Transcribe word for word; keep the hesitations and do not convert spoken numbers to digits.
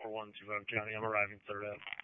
four one two five County. I'm arriving third up.